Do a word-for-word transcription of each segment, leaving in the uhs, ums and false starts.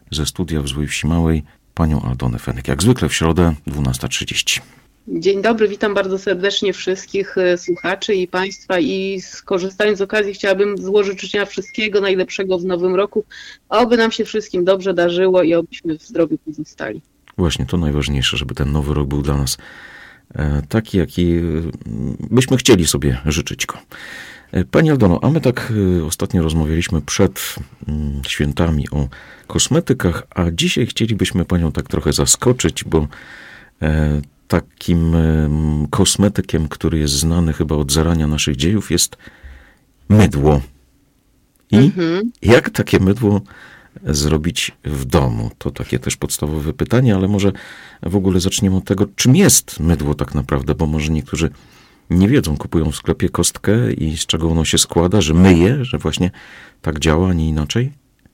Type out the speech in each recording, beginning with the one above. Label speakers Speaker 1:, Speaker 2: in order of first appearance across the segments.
Speaker 1: ze studia w Złej Wsi Małej panią Aldonę Fenyk. Jak zwykle w środę dwunasta trzydzieści.
Speaker 2: Dzień dobry, witam bardzo serdecznie wszystkich słuchaczy i Państwa i skorzystając z okazji chciałabym złożyć życzenia wszystkiego najlepszego w nowym roku, oby nam się wszystkim dobrze darzyło i obyśmy w zdrowiu pozostali.
Speaker 1: Właśnie, to najważniejsze, żeby ten nowy rok był dla nas taki, jaki byśmy chcieli sobie życzyć go. Pani Aldono, a my tak ostatnio rozmawialiśmy przed świętami o kosmetykach, a dzisiaj chcielibyśmy Panią tak trochę zaskoczyć, bo takim kosmetykiem, który jest znany chyba od zarania naszych dziejów, jest mydło. I mhm. jak takie mydło zrobić w domu? To takie też podstawowe pytanie, ale może w ogóle zaczniemy od tego, czym jest mydło tak naprawdę, bo może niektórzy nie wiedzą, kupują w sklepie kostkę i z czego ono się składa, że myje, że właśnie tak działa, a nie inaczej?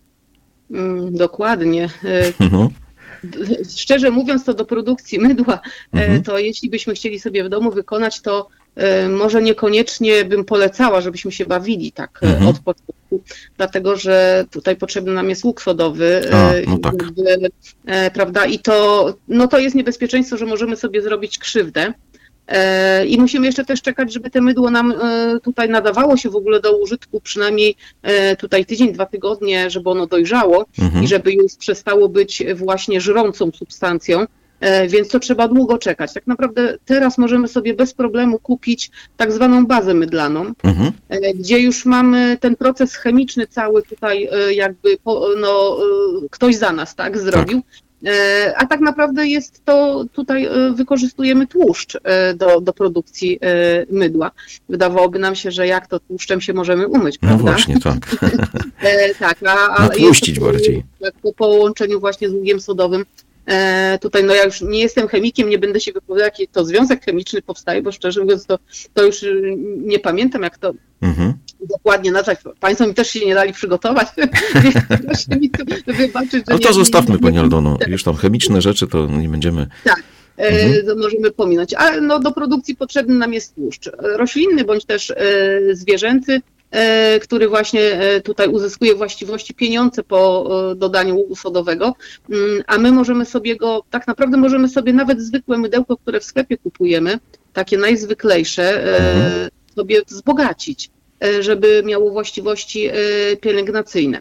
Speaker 2: Mm, dokładnie. No. Szczerze mówiąc, to do produkcji mydła, mhm. to jeśli byśmy chcieli sobie w domu wykonać, to może niekoniecznie bym polecała, żebyśmy się bawili tak mhm. od początku, dlatego że tutaj potrzebny nam jest łuk sodowy,
Speaker 1: A, no tak.
Speaker 2: prawda, i to, no to jest niebezpieczeństwo, że możemy sobie zrobić krzywdę. I musimy jeszcze też czekać, żeby to mydło nam tutaj nadawało się w ogóle do użytku, przynajmniej tutaj tydzień, dwa tygodnie, żeby ono dojrzało mhm. i żeby już przestało być właśnie żrącą substancją, więc to trzeba długo czekać. Tak naprawdę teraz możemy sobie bez problemu kupić tak zwaną bazę mydlaną, mhm. gdzie już mamy ten proces chemiczny cały tutaj jakby no, ktoś za nas tak zrobił. Tak. A tak naprawdę jest to, tutaj wykorzystujemy tłuszcz do, do produkcji mydła. Wydawałoby nam się, że jak to tłuszczem się możemy umyć, prawda?
Speaker 1: No właśnie, tak.
Speaker 2: tak, a, a
Speaker 1: natłuścić bardziej.
Speaker 2: Po połączeniu właśnie z ługiem sodowym. Tutaj, no ja już nie jestem chemikiem, nie będę się wypowiadał, jaki to związek chemiczny powstaje, bo szczerze mówiąc, to, to już nie pamiętam, jak to mhm. dokładnie nazwać. Państwo mi też się nie dali przygotować, więc proszę mi tu wybaczyć, że
Speaker 1: no to
Speaker 2: nie,
Speaker 1: zostawmy,
Speaker 2: nie,
Speaker 1: Pani Aldono, już tam chemiczne rzeczy to nie będziemy...
Speaker 2: Tak. Mhm. To możemy pominąć, ale no, do produkcji potrzebny nam jest tłuszcz roślinny bądź też e, zwierzęcy, e, który właśnie e, tutaj uzyskuje właściwości pieniądze po e, dodaniu łuku sodowego, mm, a my możemy sobie go, tak naprawdę możemy sobie nawet zwykłe mydełko, które w sklepie kupujemy, takie najzwyklejsze, e, mhm. sobie wzbogacić, e, żeby miało właściwości e, pielęgnacyjne.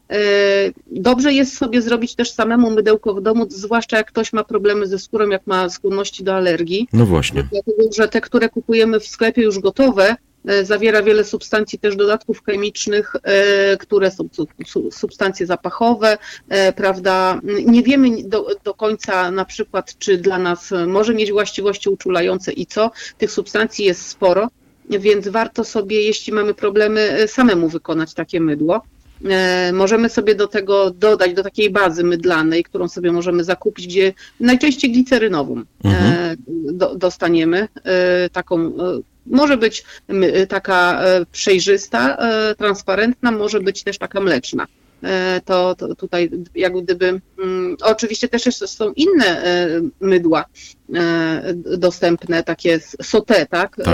Speaker 2: Dobrze jest sobie zrobić też samemu mydełko w domu, zwłaszcza jak ktoś ma problemy ze skórą, jak ma skłonności do alergii.
Speaker 1: No właśnie.
Speaker 2: Dlatego, że te, które kupujemy w sklepie już gotowe, zawiera wiele substancji, też dodatków chemicznych, które są substancje zapachowe, prawda. Nie wiemy do, do końca na przykład, czy dla nas może mieć właściwości uczulające i co. Tych substancji jest sporo, więc warto sobie, jeśli mamy problemy, samemu wykonać takie mydło. Możemy sobie do tego dodać, do takiej bazy mydlanej, którą sobie możemy zakupić, gdzie najczęściej glicerynową mhm. do, dostaniemy. Taką, może być taka przejrzysta, transparentna, może być też taka mleczna. To, to tutaj jak gdyby, oczywiście też jeszcze są inne mydła dostępne, takie sauté, tak? Tak.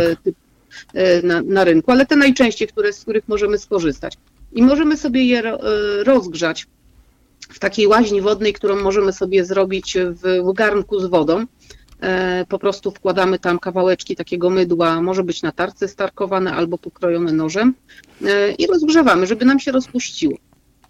Speaker 2: Na, na rynku, ale te najczęściej, które, z których możemy skorzystać. I możemy sobie je rozgrzać w takiej łaźni wodnej, którą możemy sobie zrobić w garnku z wodą. Po prostu wkładamy tam kawałeczki takiego mydła, może być na tarce starkowane albo pokrojone nożem i rozgrzewamy, żeby nam się rozpuściło.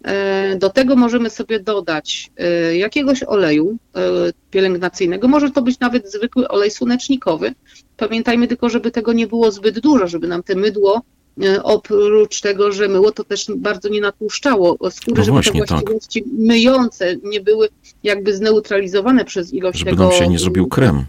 Speaker 2: Do tego możemy sobie dodać jakiegoś oleju pielęgnacyjnego, może to być nawet zwykły olej słonecznikowy. Pamiętajmy tylko, żeby tego nie było zbyt dużo, żeby nam te mydło, oprócz tego, że myło, to też bardzo nie natłuszczało skóry, no żeby właśnie, te właściwości tak. myjące nie były jakby zneutralizowane przez ilość
Speaker 1: żeby
Speaker 2: tego...
Speaker 1: Żeby nam się nie zrobił krem.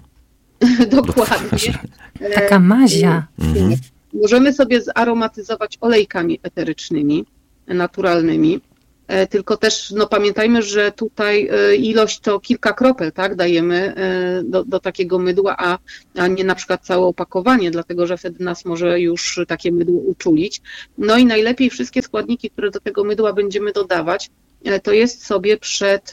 Speaker 2: Dokładnie.
Speaker 3: Taka mazia.
Speaker 2: Mhm. Możemy sobie zaromatyzować olejkami eterycznymi, naturalnymi, tylko też no, pamiętajmy, że tutaj ilość to kilka kropel, tak, dajemy do, do takiego mydła, a, a nie na przykład całe opakowanie, dlatego że wtedy nas może już takie mydło uczulić. No i najlepiej wszystkie składniki, które do tego mydła będziemy dodawać, to jest sobie przed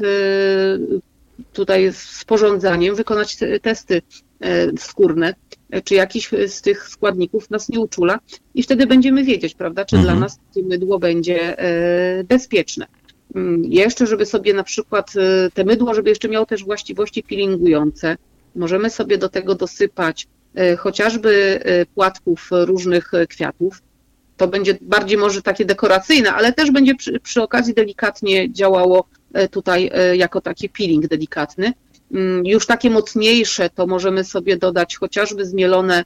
Speaker 2: tutaj sporządzaniem wykonać testy skórne, czy jakiś z tych składników nas nie uczula i wtedy będziemy wiedzieć, prawda, czy mhm. dla nas takie mydło będzie bezpieczne. Jeszcze, żeby sobie na przykład te mydło, żeby jeszcze miało też właściwości peelingujące, możemy sobie do tego dosypać chociażby płatków różnych kwiatów. To będzie bardziej może takie dekoracyjne, ale też będzie przy, przy okazji delikatnie działało tutaj jako taki peeling delikatny. Już takie mocniejsze to możemy sobie dodać chociażby zmielone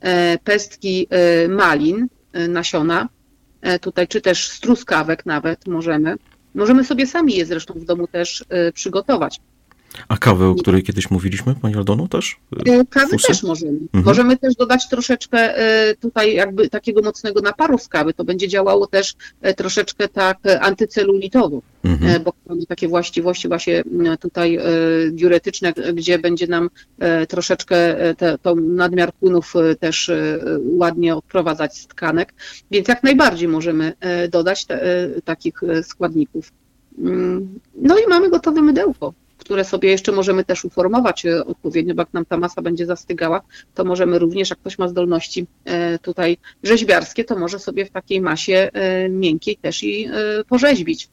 Speaker 2: pestki malin, nasiona, tutaj czy też z truskawek nawet możemy. Możemy sobie sami je zresztą w domu też przygotować.
Speaker 1: A kawę, o której kiedyś mówiliśmy, Pani Aldono, też?
Speaker 2: Kawy
Speaker 1: Fusy?
Speaker 2: też możemy.
Speaker 1: Mhm.
Speaker 2: Możemy też dodać troszeczkę tutaj jakby takiego mocnego naparu z kawy. To będzie działało też troszeczkę tak antycelulitowo, mhm. bo mamy takie właściwości właśnie tutaj diuretyczne, gdzie będzie nam troszeczkę te, to nadmiar płynów też ładnie odprowadzać z tkanek. Więc jak najbardziej możemy dodać te, takich składników. No i mamy gotowe mydełko, które sobie jeszcze możemy też uformować odpowiednio, bo jak nam ta masa będzie zastygała, to możemy również, jak ktoś ma zdolności tutaj rzeźbiarskie, to może sobie w takiej masie miękkiej też i porzeźbić.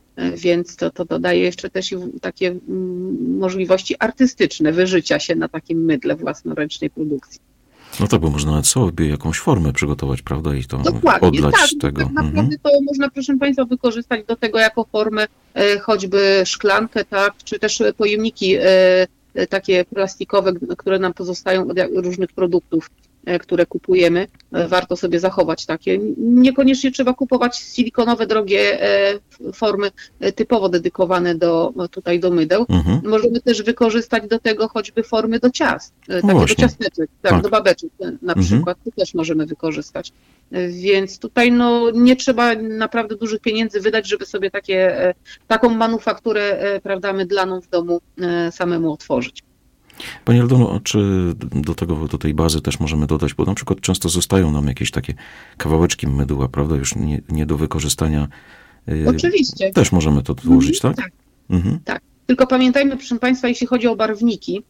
Speaker 2: Więc to, to dodaje jeszcze też i takie możliwości artystyczne wyżycia się na takim mydle własnoręcznej produkcji.
Speaker 1: No tak, bo można nawet sobie jakąś formę przygotować, prawda, i to
Speaker 2: Dokładnie,
Speaker 1: odlać
Speaker 2: tak,
Speaker 1: z tego.
Speaker 2: Tak naprawdę
Speaker 1: mhm.
Speaker 2: to można, proszę Państwa, wykorzystać do tego jako formę e, choćby szklankę, tak, czy też pojemniki e, takie plastikowe, które nam pozostają od różnych produktów, e, które kupujemy. E, warto sobie zachować takie. Niekoniecznie trzeba kupować silikonowe, drogie e, formy e, typowo dedykowane do, tutaj do mydeł. Mhm. Możemy też wykorzystać do tego choćby formy do ciast, e, takie
Speaker 1: Właśnie.
Speaker 2: do ciasteczek, tak, tak. do babeczek na przykład,
Speaker 1: mhm.
Speaker 2: to też możemy wykorzystać. Więc tutaj no, nie trzeba naprawdę dużych pieniędzy wydać, żeby sobie takie, taką manufakturę, prawda, mydlaną w domu samemu otworzyć.
Speaker 1: Pani Aldono, czy do tego, do tej bazy też możemy dodać, bo na przykład często zostają nam jakieś takie kawałeczki mydła, prawda, już nie, nie do wykorzystania.
Speaker 2: Oczywiście.
Speaker 1: Też możemy to włożyć, tak?
Speaker 2: Tak,
Speaker 1: mhm.
Speaker 2: tak. Tylko pamiętajmy, proszę Państwa, jeśli chodzi o barwniki,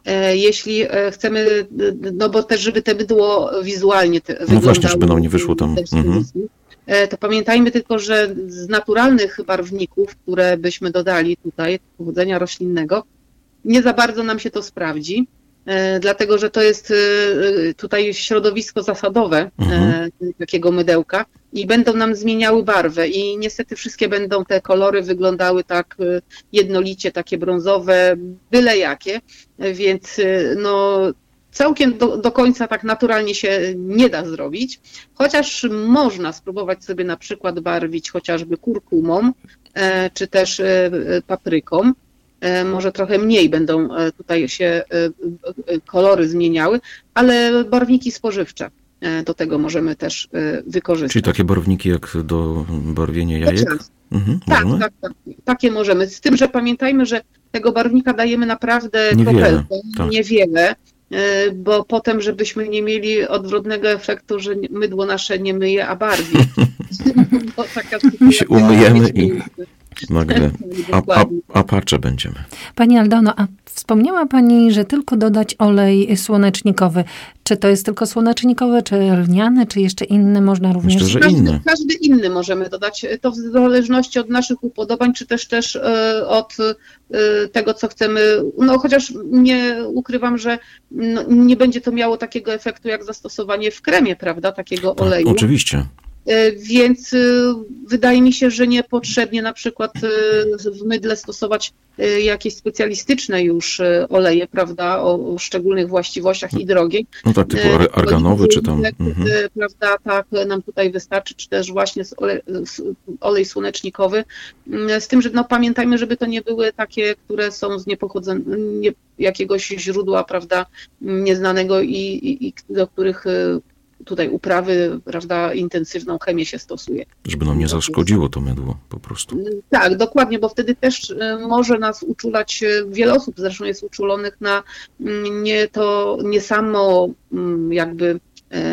Speaker 2: jeśli chcemy, no bo też, żeby te mydło wizualnie te, wyglądało.
Speaker 1: No właśnie, żeby nam nie wyszło tam. Mhm.
Speaker 2: To pamiętajmy tylko, że z naturalnych barwników, które byśmy dodali tutaj, pochodzenia roślinnego, nie za bardzo nam się to sprawdzi, dlatego że to jest tutaj środowisko zasadowe mhm. takiego mydełka i będą nam zmieniały barwę i niestety wszystkie będą te kolory wyglądały tak jednolicie, takie brązowe, byle jakie, więc no całkiem do, do końca tak naturalnie się nie da zrobić, chociaż można spróbować sobie na przykład barwić chociażby kurkumą czy też papryką. Może trochę mniej będą tutaj się kolory zmieniały, ale barwniki spożywcze do tego możemy też wykorzystać.
Speaker 1: Czyli takie barwniki jak do barwienia jajek? Mhm,
Speaker 2: tak, tak, tak, takie możemy. Z tym, że pamiętajmy, że tego barwnika dajemy naprawdę kropelkę, tak. niewiele, bo potem, żebyśmy nie mieli odwrotnego efektu, że mydło nasze nie myje, a barwi. Bo taka
Speaker 1: się umyjemy i nagle a, a, apacze będziemy.
Speaker 3: Pani Aldono, a wspomniała Pani, że tylko dodać olej słonecznikowy. Czy to jest tylko słonecznikowy, czy lniany, czy jeszcze inny można również?
Speaker 1: Myślę, że
Speaker 2: każdy,
Speaker 1: inny.
Speaker 2: każdy inny możemy dodać. To w zależności od naszych upodobań, czy też też od tego, co chcemy. No chociaż nie ukrywam, że no, nie będzie to miało takiego efektu, jak zastosowanie w kremie, prawda, takiego
Speaker 1: tak,
Speaker 2: oleju.
Speaker 1: Oczywiście.
Speaker 2: Więc wydaje mi się, że niepotrzebnie na przykład w mydle stosować jakieś specjalistyczne już oleje, prawda, o, o szczególnych właściwościach i drogie.
Speaker 1: No tak, typu arganowy czy tam.
Speaker 2: Mhm. Prawda, tak nam tutaj wystarczy, czy też właśnie olej, olej słonecznikowy. Z tym, że no pamiętajmy, żeby to nie były takie, które są z niepochodzenia, nie, jakiegoś źródła, prawda, nieznanego i, i, i do których tutaj uprawy, prawda, intensywną chemię się stosuje.
Speaker 1: Żeby nam nie zaszkodziło to mydło po prostu.
Speaker 2: Tak, dokładnie, bo wtedy też może nas uczulać, wiele osób zresztą jest uczulonych na nie to, nie samo jakby,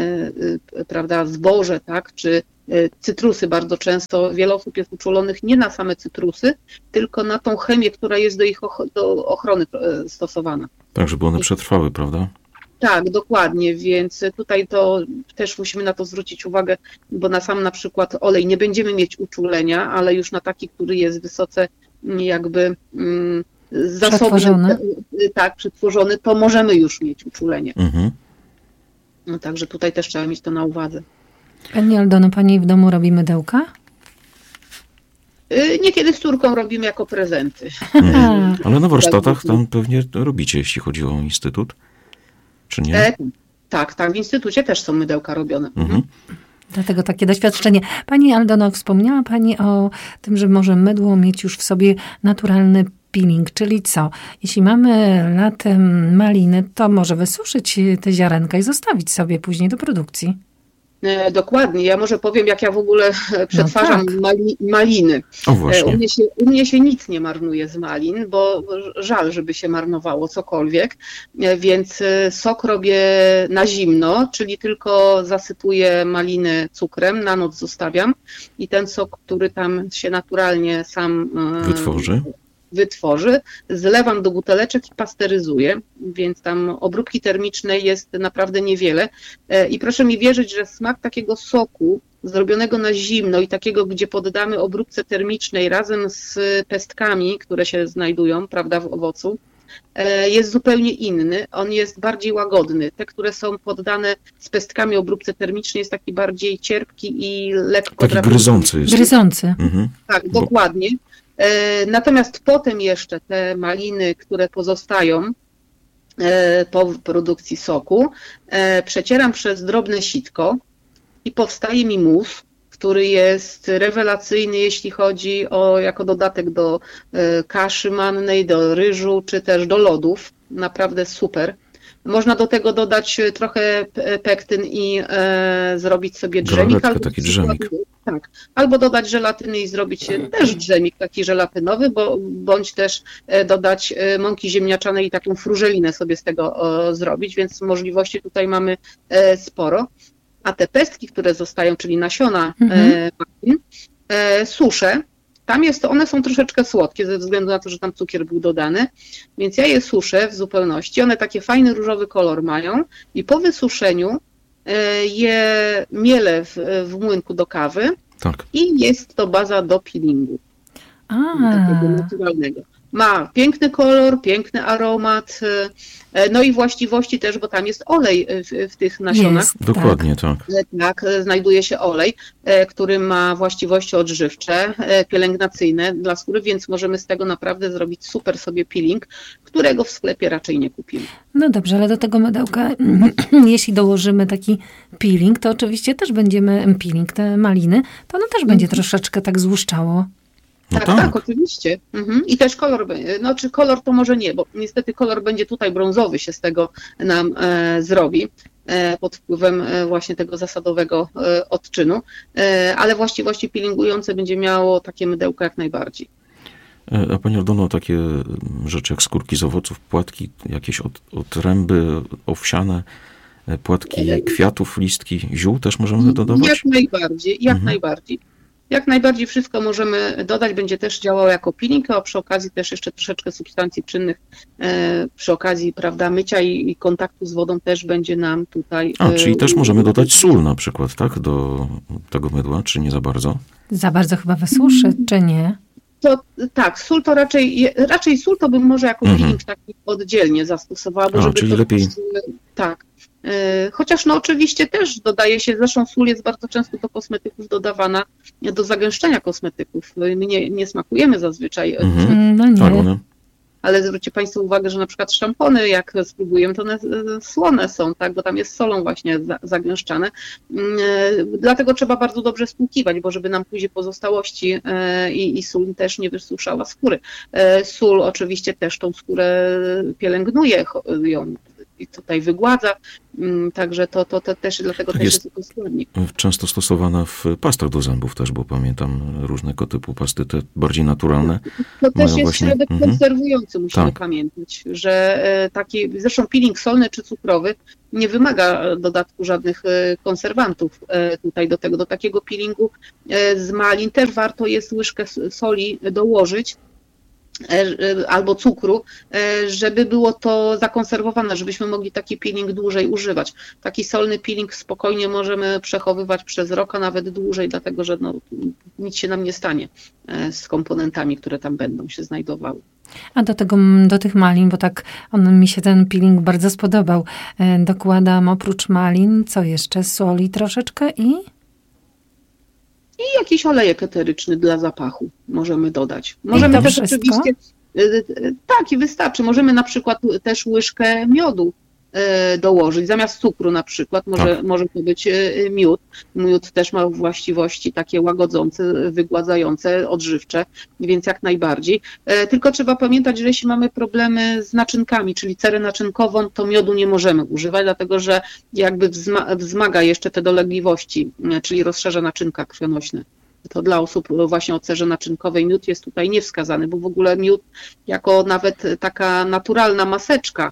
Speaker 2: prawda, zboże, tak, czy cytrusy bardzo często, wiele osób jest uczulonych nie na same cytrusy, tylko na tą chemię, która jest do ich do ochrony stosowana.
Speaker 1: Tak, żeby one przetrwały, prawda?
Speaker 2: Tak, dokładnie, więc tutaj to też musimy na to zwrócić uwagę, bo na sam na przykład olej nie będziemy mieć uczulenia, ale już na taki, który jest wysoce jakby mm, zasobny,
Speaker 3: Przetworzony.
Speaker 2: tak, przetworzony, to możemy już mieć uczulenie.
Speaker 1: Mhm.
Speaker 2: No, także tutaj też trzeba mieć to na uwadze.
Speaker 3: Pani Aldono, pani w domu robi mydełka?
Speaker 2: Y, Niekiedy z córką robimy jako prezenty.
Speaker 1: Mhm. Ale na warsztatach tam pewnie robicie, jeśli chodzi o instytut, czy nie?
Speaker 2: E, tak, tak, w instytucie też są mydełka robione.
Speaker 1: Mhm.
Speaker 3: Dlatego takie doświadczenie. Pani Aldono, wspomniała pani o tym, że może mydło mieć już w sobie naturalny peeling, czyli co? Jeśli mamy latem maliny, to może wysuszyć te ziarenka i zostawić sobie później do produkcji.
Speaker 2: E, Dokładnie. Ja może powiem, jak ja w ogóle przetwarzam
Speaker 3: tak.
Speaker 2: mali, maliny.
Speaker 1: O
Speaker 2: E,
Speaker 1: właśnie.
Speaker 2: U mnie, się, u mnie się nic nie marnuje z malin, bo żal, żeby się marnowało cokolwiek, E, więc e, sok robię na zimno, czyli tylko zasypuję maliny cukrem, na noc zostawiam i ten sok, który tam się naturalnie sam e,
Speaker 1: Wytworzy.
Speaker 2: wytworzy, zlewam do buteleczek i pasteryzuję, więc tam obróbki termicznej jest naprawdę niewiele. E, I proszę mi wierzyć, że smak takiego soku zrobionego na zimno i takiego, gdzie poddamy obróbce termicznej razem z pestkami, które się znajdują, prawda, w owocu, e, jest zupełnie inny. On jest bardziej łagodny. Te, które są poddane z pestkami obróbce termicznej, jest taki bardziej cierpki i lekko
Speaker 1: Taki
Speaker 2: drapieżny.
Speaker 1: gryzący jest.
Speaker 3: Gryzący.
Speaker 1: Mhm.
Speaker 2: Tak,
Speaker 1: Bo-
Speaker 2: dokładnie. E, Natomiast potem jeszcze te maliny, które pozostają e, po produkcji soku, e, przecieram przez drobne sitko i powstaje mi mus, który jest rewelacyjny, jeśli chodzi o jako dodatek do e, kaszy mannej, do ryżu, czy też do lodów. Naprawdę super. Można do tego dodać trochę pe- pektyn i e, zrobić sobie drzemik.
Speaker 1: Granatkę,
Speaker 2: albo
Speaker 1: taki
Speaker 2: na przykład-
Speaker 1: drzemik.
Speaker 2: Tak, albo dodać żelatyny i zrobić też drzemik taki żelatynowy, bo, bądź też e, dodać e, mąki ziemniaczanej i taką frużelinę sobie z tego e, zrobić, więc możliwości tutaj mamy e, sporo. A te pestki, które zostają, czyli nasiona
Speaker 3: Mhm.
Speaker 2: e, malin, e, suszę. Tam jest, one są troszeczkę słodkie ze względu na to, że tam cukier był dodany, więc ja je suszę w zupełności. One taki fajny różowy kolor mają i po wysuszeniu e, je mielę w, w młynku do kawy
Speaker 1: Tak.
Speaker 2: i jest to baza do peelingu takiego
Speaker 3: A,
Speaker 2: naturalnego. Ma piękny kolor, piękny aromat, e, no i właściwości też, bo tam jest olej w, w tych nasionach.
Speaker 3: jest.
Speaker 1: Dokładnie tak.
Speaker 2: Tak, znajduje się olej, e, który ma właściwości odżywcze, e, pielęgnacyjne dla skóry, więc możemy z tego naprawdę zrobić super sobie peeling, którego w sklepie raczej nie kupimy.
Speaker 3: No dobrze, ale do tego mydełka, jeśli dołożymy taki peeling, to oczywiście też będziemy, peeling, te maliny, to ono też będzie
Speaker 2: Mhm.
Speaker 3: troszeczkę tak złuszczało.
Speaker 1: No
Speaker 2: Tak,
Speaker 1: tak.
Speaker 2: tak, oczywiście. Mhm. I też kolor, będzie- no czy kolor to może nie, bo niestety kolor będzie tutaj brązowy się z tego nam e, zrobi e, pod wpływem e, właśnie tego zasadowego e, odczynu, e, ale właściwości peelingujące będzie miało takie mydełko jak najbardziej.
Speaker 1: E, A Pani Aldono, takie mm, rzeczy jak skórki z owoców, płatki jakieś od, otręby owsiane, e, płatki kwiatów, listki, ziół też możemy dodawać?
Speaker 2: Jak najbardziej, jak
Speaker 1: Mhm.
Speaker 2: najbardziej. Jak najbardziej wszystko możemy dodać, będzie też działało jako peeling, a przy okazji też jeszcze troszeczkę substancji czynnych, e, przy okazji, prawda, mycia i, i kontaktu z wodą też będzie nam tutaj...
Speaker 1: A,
Speaker 2: e,
Speaker 1: czyli też możemy dodać sól na przykład, tak? Do tego mydła, czy nie za bardzo?
Speaker 3: Za bardzo chyba wysuszy, czy nie?
Speaker 2: To tak, sól to raczej, raczej sól to bym może jako
Speaker 1: Mhm.
Speaker 2: peeling taki oddzielnie zastosowała, bo
Speaker 1: A,
Speaker 2: żeby
Speaker 1: czyli
Speaker 2: to
Speaker 1: lepiej-
Speaker 2: tak. E, Chociaż no oczywiście też dodaje się, zresztą sól jest bardzo często do kosmetyków dodawana do zagęszczenia kosmetyków. My nie, nie smakujemy zazwyczaj, e,
Speaker 1: Mhm.
Speaker 3: No nie.
Speaker 1: Tak, one.
Speaker 2: ale zwróćcie Państwo uwagę, że na przykład szampony, jak spróbujemy, to one e, słone są, tak, bo tam jest solą właśnie za- zagęszczane. Mm, e, Dlatego trzeba bardzo dobrze spłukiwać, bo żeby nam później pozostałości e, i, i sól też nie wysuszała skóry. E, Sól oczywiście też tą skórę pielęgnuje, cho- ją i tutaj wygładza, mm, także to, to, to też dlatego
Speaker 1: Tak
Speaker 2: też
Speaker 1: jest.
Speaker 2: jest tylko składnik.
Speaker 1: Często stosowana w pastach do zębów też, bo pamiętam różnego typu pasty, te bardziej naturalne.
Speaker 2: To też
Speaker 1: Mają
Speaker 2: jest
Speaker 1: właśnie-
Speaker 2: środek
Speaker 1: mhm.
Speaker 2: konserwujący, musimy
Speaker 1: Tak.
Speaker 2: pamiętać, że e, taki, zresztą peeling solny czy cukrowy nie wymaga dodatku żadnych e, konserwantów e, tutaj do tego. Do takiego peelingu e, z malin też warto jest łyżkę s- soli dołożyć, albo cukru, żeby było to zakonserwowane, żebyśmy mogli taki peeling dłużej używać. Taki solny peeling spokojnie możemy przechowywać przez rok, a nawet dłużej, dlatego że no, nic się nam nie stanie z komponentami, które tam będą się znajdowały.
Speaker 3: A do tego, do tych malin, bo tak on mi się ten peeling bardzo spodobał, dokładam oprócz malin, co jeszcze? Soli troszeczkę i?
Speaker 2: I jakiś olejek eteryczny dla zapachu możemy dodać. Możemy też
Speaker 3: wszystko?
Speaker 2: oczywiście, tak i wystarczy. Możemy na przykład też łyżkę miodu dołożyć, zamiast cukru na przykład, może, tak. może to być miód. Miód też ma właściwości takie łagodzące, wygładzające, odżywcze, więc jak najbardziej. Tylko trzeba pamiętać, że jeśli mamy problemy z naczynkami, czyli cerę naczynkową, to miodu nie możemy używać, dlatego że jakby wzmaga jeszcze te dolegliwości, czyli rozszerza naczynka krwionośne. To dla osób właśnie o cerze naczynkowej miód jest tutaj niewskazany, bo w ogóle miód jako nawet taka naturalna maseczka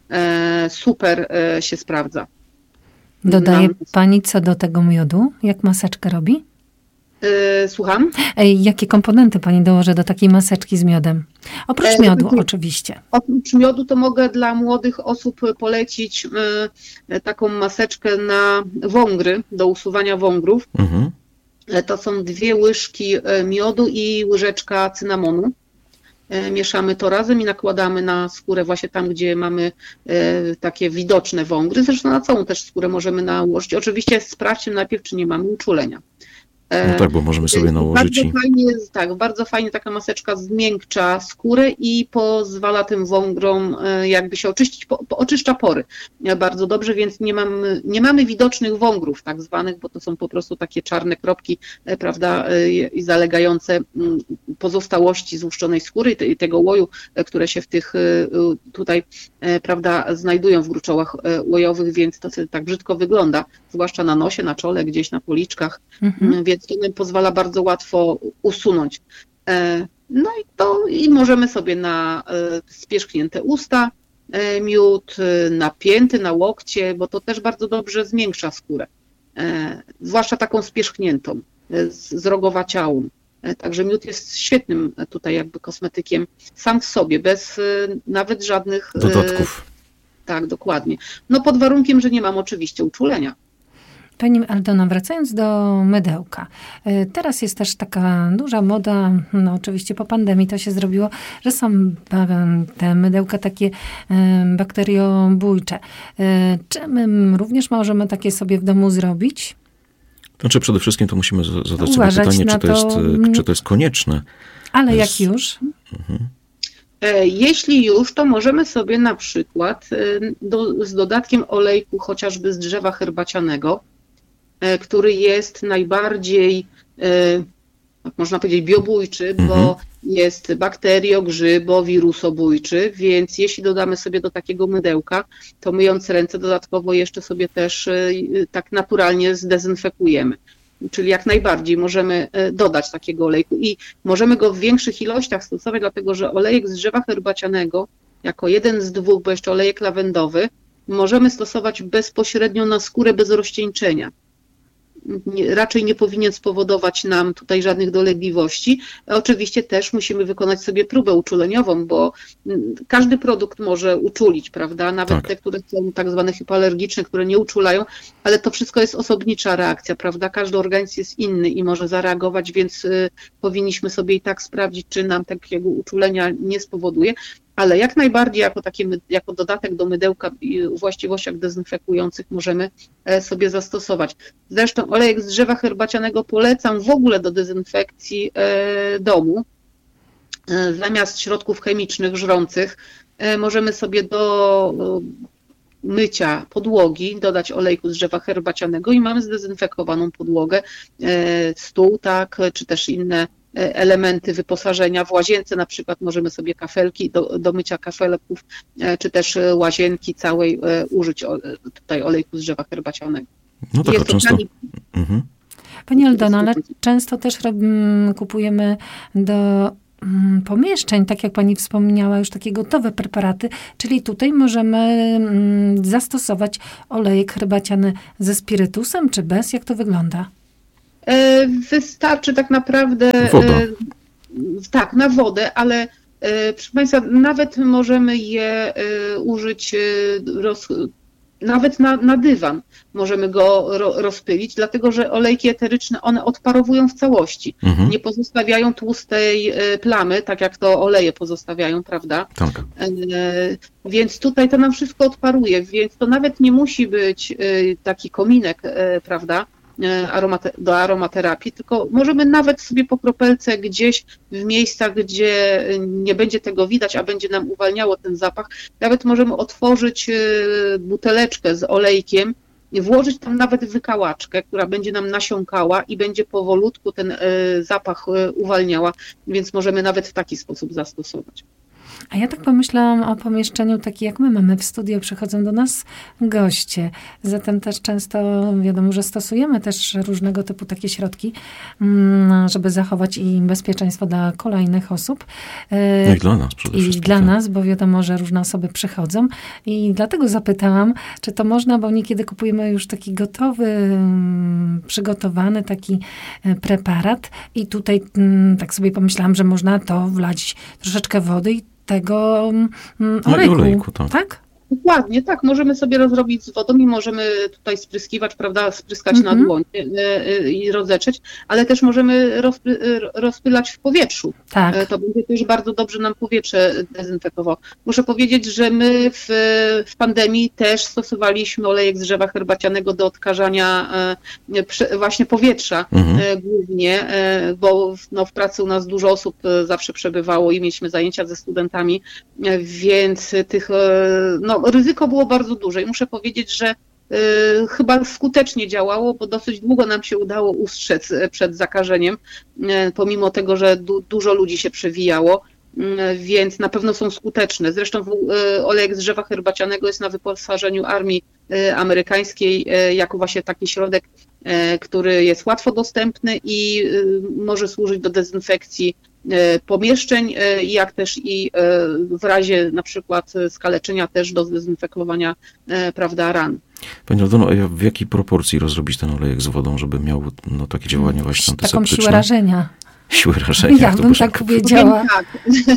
Speaker 2: super się sprawdza.
Speaker 3: Dodaje pani co do tego miodu? Jak maseczkę robi?
Speaker 2: Słucham?
Speaker 3: Jakie komponenty pani dołoży do takiej maseczki z miodem? Oprócz miodu e, oczywiście.
Speaker 2: Oprócz miodu to mogę dla młodych osób polecić taką maseczkę na wągry, do usuwania wągrów. Mhm. To są dwie łyżki miodu i łyżeczka cynamonu. Mieszamy to razem i nakładamy na skórę właśnie tam, gdzie mamy takie widoczne wągry. Zresztą na całą też skórę możemy nałożyć. Oczywiście sprawdźmy najpierw, czy nie mamy uczulenia.
Speaker 1: No tak, bo możemy sobie nałożyć.
Speaker 2: Bardzo fajnie, tak, bardzo fajnie taka maseczka zmiękcza skórę i pozwala tym wągrom jakby się oczyścić, po, po, oczyszcza pory bardzo dobrze, więc nie mamy, nie mamy widocznych wągrów tak zwanych, bo to są po prostu takie czarne kropki, prawda, i zalegające pozostałości złuszczonej skóry i tego łoju, które się w tych tutaj, prawda, znajdują w gruczołach łojowych, więc to tak brzydko wygląda, zwłaszcza na nosie, na czole, gdzieś na policzkach, mhm. więc to nam pozwala bardzo łatwo usunąć. No i to i możemy sobie na spierzchnięte usta miód, napięty na łokcie, bo to też bardzo dobrze zmiękcza skórę, zwłaszcza taką spierzchniętą, z rogowaciałą. Także miód jest świetnym tutaj jakby kosmetykiem sam w sobie, bez nawet żadnych
Speaker 1: dodatków.
Speaker 2: Tak, dokładnie. No pod warunkiem, że nie mam oczywiście uczulenia.
Speaker 3: Pani Aldona, wracając do mydełka. Teraz jest też taka duża moda, no oczywiście po pandemii to się zrobiło, że są te mydełka takie bakteriobójcze. Czy my również możemy takie sobie w domu zrobić?
Speaker 1: Znaczy przede wszystkim to musimy zadać Uważać sobie pytanie, czy to, to jest, czy to jest konieczne.
Speaker 3: Ale jak już?
Speaker 1: Mhm.
Speaker 2: Jeśli już, to możemy sobie na przykład do, z dodatkiem olejku chociażby z drzewa herbacianego, który jest najbardziej, jak można powiedzieć, biobójczy, mhm. bo jest bakterio, grzybo, wirusobójczy, więc jeśli dodamy sobie do takiego mydełka, to myjąc ręce dodatkowo jeszcze sobie też tak naturalnie zdezynfekujemy. Czyli jak najbardziej możemy dodać takiego olejku i możemy go w większych ilościach stosować, dlatego że olejek z drzewa herbacianego, jako jeden z dwóch, bo jeszcze olejek lawendowy, możemy stosować bezpośrednio na skórę bez rozcieńczenia. Nie, raczej nie powinien spowodować nam tutaj żadnych dolegliwości. Oczywiście też musimy wykonać sobie próbę uczuleniową, bo każdy produkt może uczulić, prawda? Nawet tak. te, które są tak zwane hipoalergiczne, które nie uczulają, ale to wszystko jest osobnicza reakcja, prawda? Każdy organizm jest inny i może zareagować, więc y, powinniśmy sobie i tak sprawdzić, czy nam takiego uczulenia nie spowoduje. Ale jak najbardziej jako, taki, jako dodatek do mydełka w właściwościach dezynfekujących możemy sobie zastosować. Zresztą olejek z drzewa herbacianego polecam w ogóle do dezynfekcji domu. Zamiast środków chemicznych, żrących, możemy sobie do mycia podłogi dodać olejku z drzewa herbacianego i mamy zdezynfekowaną podłogę, stół, tak, czy też inne elementy wyposażenia. W łazience na przykład możemy sobie kafelki do, do mycia kafelków, czy też łazienki całej użyć tutaj olejku z drzewa herbacianego.
Speaker 1: No tak, często. Tani... Mhm.
Speaker 3: Pani Aldona, ale często też kupujemy do pomieszczeń, tak jak pani wspomniała, już takie gotowe preparaty, czyli tutaj możemy zastosować olejek herbaciany ze spirytusem, czy bez? Jak to wygląda?
Speaker 2: Wystarczy tak naprawdę
Speaker 1: woda.
Speaker 2: Tak, na wodę, ale Proszę Państwa, nawet możemy je użyć, roz, nawet na, na dywan możemy go ro, rozpylić, dlatego że olejki eteryczne, one odparowują w całości. Mhm. Nie pozostawiają tłustej plamy, tak jak to oleje pozostawiają, prawda?
Speaker 1: Tak.
Speaker 2: Więc tutaj to nam wszystko odparuje, więc to nawet nie musi być taki kominek, prawda? Aromate- do aromaterapii, tylko możemy nawet sobie po kropelce gdzieś w miejscach, gdzie nie będzie tego widać, a będzie nam uwalniało ten zapach, nawet możemy otworzyć buteleczkę z olejkiem, włożyć tam nawet wykałaczkę, która będzie nam nasiąkała i będzie powolutku ten zapach uwalniała, więc możemy nawet w taki sposób zastosować.
Speaker 3: A ja tak pomyślałam o pomieszczeniu takie jak my mamy w studio, przychodzą do nas goście. Zatem też często wiadomo, że stosujemy też różnego typu takie środki, żeby zachować i bezpieczeństwo dla kolejnych osób.
Speaker 1: No i dla nas przede wszystkim.
Speaker 3: I dla nas, bo wiadomo, że różne osoby przychodzą. I dlatego zapytałam, czy to można, bo niekiedy kupujemy już taki gotowy, przygotowany taki preparat i tutaj tak sobie pomyślałam, że można to wlać troszeczkę wody i tego mm, olejku, olejku tak? tak?
Speaker 2: Dokładnie, tak. Możemy sobie rozrobić z wodą i możemy tutaj spryskiwać, prawda, spryskać mm-hmm. na dłoń i rozetrzeć, ale też możemy rozpy, rozpylać w powietrzu. Tak. To będzie też bardzo dobrze nam powietrze dezynfekowało. Muszę powiedzieć, że my w, w pandemii też stosowaliśmy olejek z drzewa herbacianego do odkażania właśnie powietrza mm-hmm. głównie, bo no, w pracy u nas dużo osób zawsze przebywało i mieliśmy zajęcia ze studentami, więc tych no, ryzyko było bardzo duże i muszę powiedzieć, że y, chyba skutecznie działało, bo dosyć długo nam się udało ustrzec przed zakażeniem, y, pomimo tego, że du, dużo ludzi się przewijało, y, więc na pewno są skuteczne. Zresztą w, y, olejek z drzewa herbacianego jest na wyposażeniu armii y, amerykańskiej y, jako właśnie taki środek, y, który jest łatwo dostępny i y, może służyć do dezynfekcji pomieszczeń, jak też i w razie na przykład skaleczenia też do zdezynfekowania, prawda, ran.
Speaker 1: Pani Aldono, a w jakiej proporcji rozrobić ten olejek z wodą, żeby miał no, takie działanie właśnie antyseptyczne?
Speaker 3: Taką siłę rażenia.
Speaker 1: Siłę rażenia.
Speaker 3: Ja bym tak powiedziała.
Speaker 2: Tak.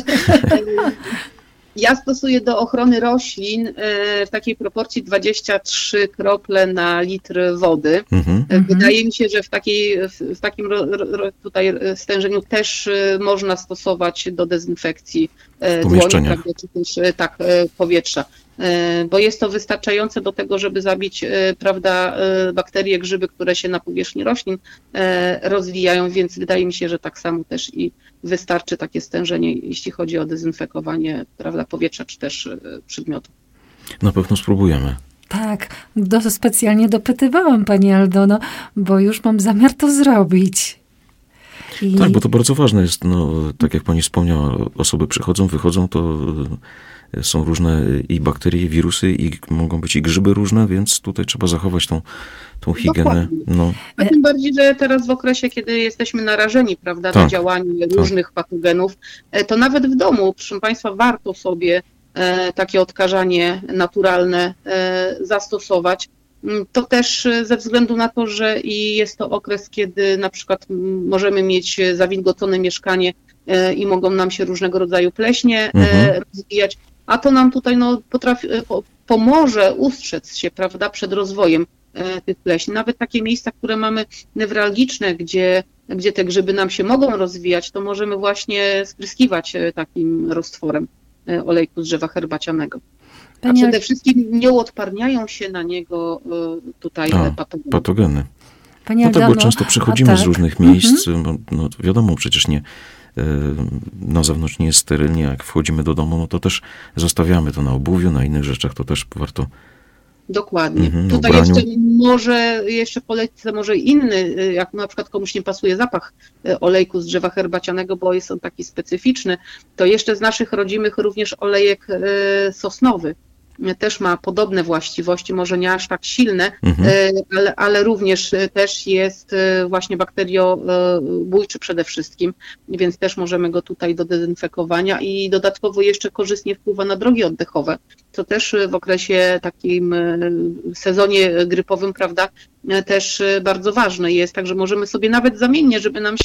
Speaker 2: Ja stosuję do ochrony roślin w takiej proporcji dwadzieścia trzy krople na litr wody. Mm-hmm. Wydaje mi się, że w, takiej, w takim ro, ro, tutaj stężeniu też można stosować do dezynfekcji dłoni, tak, czy też tak, powietrza. Bo jest to wystarczające do tego, żeby zabić, prawda, bakterie, grzyby, które się na powierzchni roślin rozwijają, więc wydaje mi się, że tak samo też i wystarczy takie stężenie, jeśli chodzi o dezynfekowanie, prawda, powietrza czy też przedmiotów.
Speaker 1: Na pewno spróbujemy.
Speaker 3: Tak, do, specjalnie dopytywałam Pani Aldono, bo już mam zamiar to zrobić.
Speaker 1: I... Tak, bo to bardzo ważne jest, no, tak jak Pani wspomniała, osoby przychodzą, wychodzą, to są różne i bakterie, i wirusy, i mogą być i grzyby różne, więc tutaj trzeba zachować tą, tą higienę. No.
Speaker 2: A tym bardziej, że teraz w okresie, kiedy jesteśmy narażeni, prawda, tak, na działanie różnych tak. patogenów, to nawet w domu, proszę Państwa, warto sobie takie odkażanie naturalne zastosować. To też ze względu na to, że i jest to okres, kiedy na przykład możemy mieć zawilgotone mieszkanie i mogą nam się różnego rodzaju pleśnie mhm. rozwijać, a to nam tutaj no, potrafi, pomoże ustrzec się, prawda, przed rozwojem tych pleśni. Nawet takie miejsca, które mamy newralgiczne, gdzie, gdzie te grzyby nam się mogą rozwijać, to możemy właśnie spryskiwać takim roztworem olejku z drzewa herbacianego. A przede wszystkim nie uodparniają się na niego tutaj a, patogeny.
Speaker 1: patogeny. No tak, bo często przychodzimy tak. z różnych miejsc, mm-hmm. no wiadomo, przecież nie, na zewnątrz nie jest sterylnie, jak wchodzimy do domu, no to też zostawiamy to na obuwiu, na innych rzeczach, to też warto.
Speaker 2: Dokładnie. Mm-hmm, tutaj ubraniu. jeszcze może, jeszcze polecę może inny, jak na przykład komuś nie pasuje zapach olejku z drzewa herbacianego, bo jest on taki specyficzny, to jeszcze z naszych rodzimych również olejek sosnowy. Też ma podobne właściwości, może nie aż tak silne, mhm. ale, ale również też jest właśnie bakteriobójczy przede wszystkim, więc też możemy go tutaj do dezynfekowania i dodatkowo jeszcze korzystnie wpływa na drogi oddechowe, co też w okresie takim sezonie grypowym, prawda, też bardzo ważne jest, także możemy sobie nawet zamiennie, żeby nam się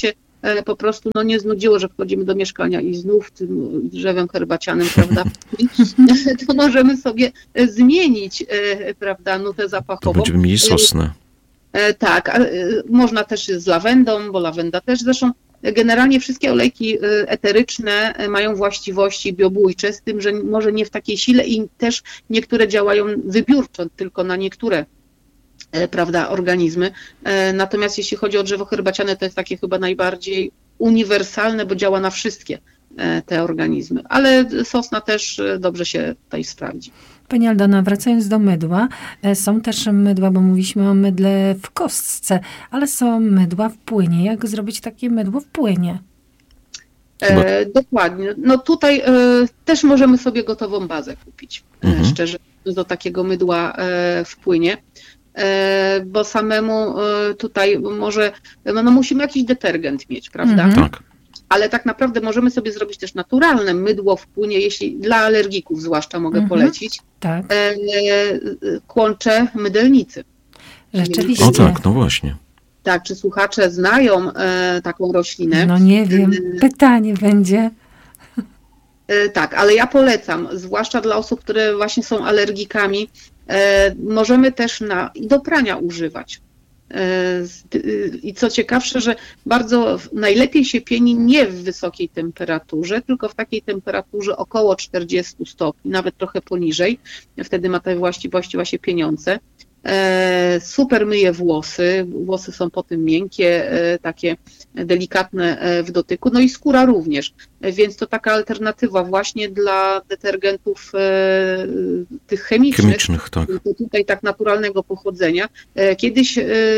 Speaker 2: po prostu no, nie znudziło, że wchodzimy do mieszkania i znów tym drzewem herbacianym, prawda, to możemy sobie zmienić, prawda, nutę zapachową.
Speaker 1: To będziemy mieli sosnę.
Speaker 2: Tak, można też z lawendą, bo lawenda też zresztą. Generalnie wszystkie olejki eteryczne mają właściwości biobójcze, z tym, że może nie w takiej sile i też niektóre działają wybiórczo, tylko na niektóre, prawda, organizmy. Natomiast jeśli chodzi o drzewo herbaciane, to jest takie chyba najbardziej uniwersalne, bo działa na wszystkie te organizmy. Ale sosna też dobrze się tutaj sprawdzi.
Speaker 3: Pani Aldona, wracając do mydła, są też mydła, bo mówiliśmy o mydle w kostce, ale są mydła w płynie. Jak zrobić takie mydło w płynie?
Speaker 2: E, dokładnie. No tutaj e, też możemy sobie gotową bazę kupić, mhm. szczerze, do takiego mydła e, w płynie, e, bo samemu e, tutaj może, no, no musimy jakiś detergent mieć, prawda?
Speaker 1: Mhm. Tak.
Speaker 2: Ale tak naprawdę możemy sobie zrobić też naturalne mydło w płynie, jeśli dla alergików zwłaszcza mogę mhm, polecić.
Speaker 3: Tak.
Speaker 2: E, e, kłącze mydelnicy.
Speaker 3: Rzeczywiście.
Speaker 1: O tak, no właśnie.
Speaker 2: Tak, czy słuchacze znają e, taką roślinę?
Speaker 3: No nie wiem, pytanie będzie.
Speaker 2: E, tak, ale ja polecam, zwłaszcza dla osób, które właśnie są alergikami, e, możemy też na, i do prania używać. I co ciekawsze, że bardzo najlepiej się pieni nie w wysokiej temperaturze, tylko w takiej temperaturze około czterdziestu stopni, nawet trochę poniżej. Wtedy ma te właściwości właśnie pieniące. Super myje włosy, włosy są potem miękkie, takie delikatne w dotyku, no i skóra również, więc to taka alternatywa właśnie dla detergentów tych chemicznych,
Speaker 1: chemicznych tak.
Speaker 2: Tutaj tak naturalnego pochodzenia. Kiedyś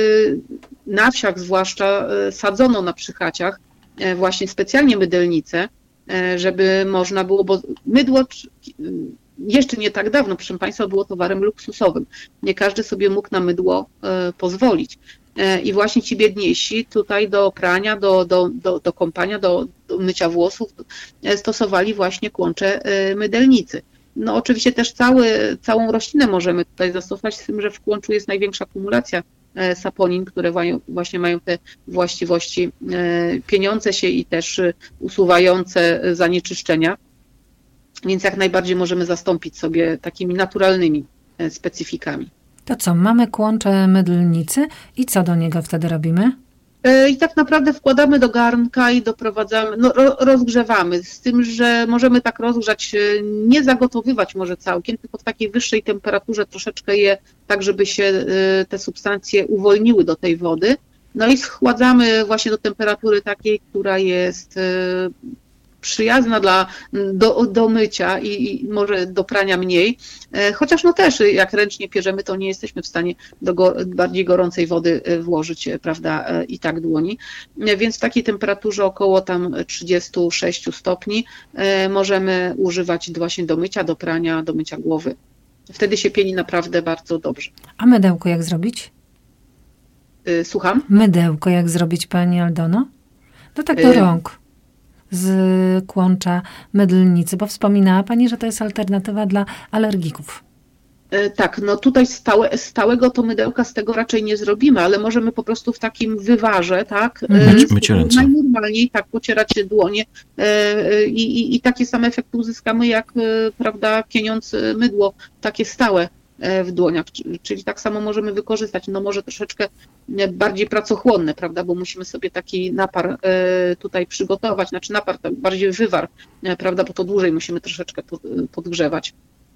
Speaker 2: na wsiach zwłaszcza sadzono na przychaciach właśnie specjalnie mydelnice, żeby można było, bo mydło jeszcze nie tak dawno, proszę Państwa, było towarem luksusowym. Nie każdy sobie mógł na mydło e, pozwolić. E, I właśnie ci biedniejsi tutaj do prania, do, do, do, do kąpania, do, do mycia włosów e, stosowali właśnie kłącze e, mydelnicy. No oczywiście też cały, całą roślinę możemy tutaj zastosować, z tym, że w kłączu jest największa kumulacja e, saponin, które mają, właśnie mają te właściwości e, pieniące się i też usuwające zanieczyszczenia. Więc jak najbardziej możemy zastąpić sobie takimi naturalnymi specyfikami.
Speaker 3: To co, mamy kłącze mydlnicy i co do niego wtedy robimy?
Speaker 2: I tak naprawdę wkładamy do garnka i doprowadzamy, no, rozgrzewamy, z tym, że możemy tak rozgrzać, nie zagotowywać może całkiem, tylko w takiej wyższej temperaturze troszeczkę je, tak żeby się te substancje uwolniły do tej wody. No i schładzamy właśnie do temperatury takiej, która jest przyjazna dla, do, do mycia i, i może do prania mniej, chociaż no też jak ręcznie pierzemy, to nie jesteśmy w stanie do go, bardziej gorącej wody włożyć, prawda, i tak dłoni, więc w takiej temperaturze około tam trzydziestu sześciu stopni możemy używać właśnie do mycia, do prania, do mycia głowy. Wtedy się pieni naprawdę bardzo dobrze.
Speaker 3: A mydełko jak zrobić?
Speaker 2: Słucham?
Speaker 3: Mydełko jak zrobić, Pani Aldono? No tak do rąk. Z kłącza mydlnicy, bo wspominała Pani, że to jest alternatywa dla alergików.
Speaker 2: Tak, no tutaj stałe, stałego to mydełka z tego raczej nie zrobimy, ale możemy po prostu w takim wywarze, tak,
Speaker 1: Myć, myć ręce.
Speaker 2: Najnormalniej tak pocierać dłonie i, i, i taki sam efekt uzyskamy jak, prawda, pieniądz mydło, takie stałe w dłoniach, czyli tak samo możemy wykorzystać, no może troszeczkę bardziej pracochłonne, prawda, bo musimy sobie taki napar tutaj przygotować, znaczy napar, bardziej wywar, prawda, bo to dłużej musimy troszeczkę podgrzewać.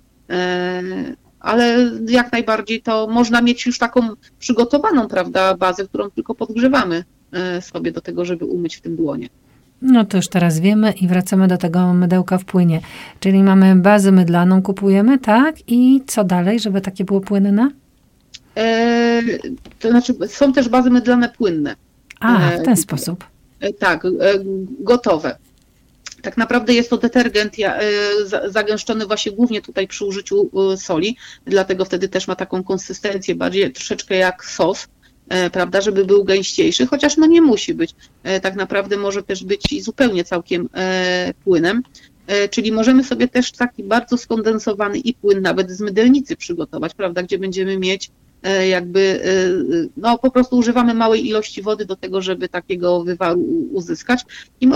Speaker 2: Ale jak najbardziej to można mieć już taką przygotowaną, prawda, bazę, którą tylko podgrzewamy sobie do tego, żeby umyć w tym dłonie.
Speaker 3: No to już teraz wiemy i wracamy do tego mydełka w płynie. Czyli mamy bazę mydlaną, kupujemy, tak? I co dalej, żeby takie było płynne?
Speaker 2: E, to znaczy są też bazy mydlane płynne.
Speaker 3: A, w ten e, sposób.
Speaker 2: E, tak, e, gotowe. Tak naprawdę jest to detergent zagęszczony właśnie głównie tutaj przy użyciu soli, dlatego wtedy też ma taką konsystencję bardziej troszeczkę jak sos, prawda, żeby był gęściejszy, chociaż no nie musi być. Tak naprawdę może też być i zupełnie całkiem płynem, czyli możemy sobie też taki bardzo skondensowany i płyn nawet z mydelnicy przygotować, prawda, gdzie będziemy mieć jakby, no po prostu używamy małej ilości wody do tego, żeby takiego wywaru uzyskać. I